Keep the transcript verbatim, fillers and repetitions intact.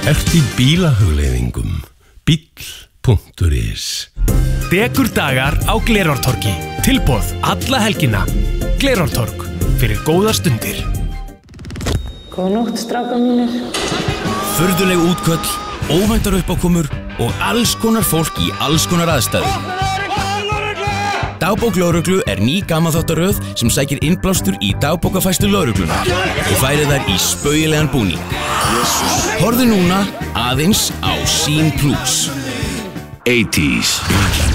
Ert í bílahugleiðingum? Bíll punktur is Dekur dagar á Glerártorgi. Tilboð alla helgina. Glerártorg. Fyrir góðar stundir. Góða nótt, strákar mínir. Furðuleg útköll, óvæntar uppákomur og alls konar fólk í alls konar aðstæður. Dagbók lögreglu er ný gamanþáttaröð sem sækir innblástur í dagbókafærslu lögreglunnar og færir þær í spaugilegan búning. Horfðu núna aðeins á Sýn Plus. eighties.